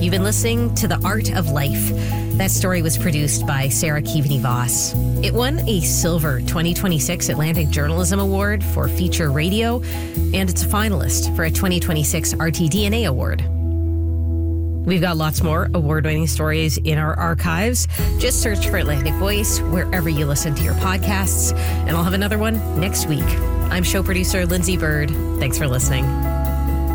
You've been listening to The Art of Life. That story was produced by Sarah Keaveney-Voss. It won a Silver 2026 Atlantic Journalism Award for Feature Radio, and it's a finalist for a 2026 RTDNA Award. We've got lots more award-winning stories in our archives. Just search for Atlantic Voice wherever you listen to your podcasts, and I'll have another one next week. I'm show producer Lindsay Bird. Thanks for listening.